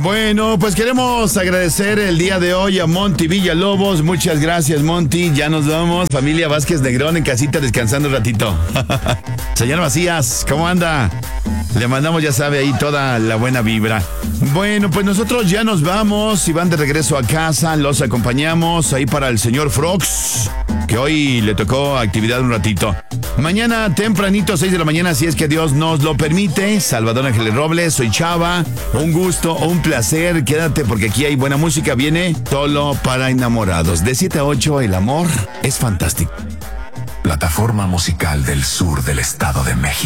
Bueno, pues queremos agradecer el día de hoy a Monty Villalobos. Muchas gracias, Monty. Ya nos vamos. Familia Vázquez Negrón en casita descansando un ratito. Señor Macías, ¿cómo anda? Le mandamos, ya sabe, ahí toda la buena vibra. Bueno, pues nosotros ya nos vamos. Si van de regreso a casa, los acompañamos ahí para el señor Frogs, que hoy le tocó actividad un ratito. Mañana tempranito, 6 de la mañana, si es que Dios nos lo permite. Salvador Ángeles Robles, soy Chava. Un gusto, un placer. Quédate porque aquí hay buena música. Viene solo para enamorados. De 7 a 8, el amor es fantástico. Plataforma musical del sur del Estado de México.